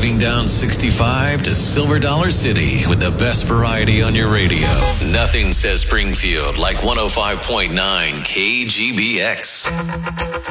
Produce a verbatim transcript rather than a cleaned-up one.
Driving down sixty-five to Silver Dollar City with the best variety on your radio. Nothing says Springfield like one oh five point nine K G B X.